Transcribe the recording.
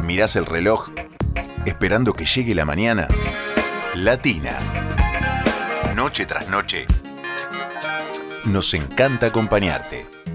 mirás el reloj, esperando que llegue la mañana. Latina. Noche tras noche. Nos encanta acompañarte.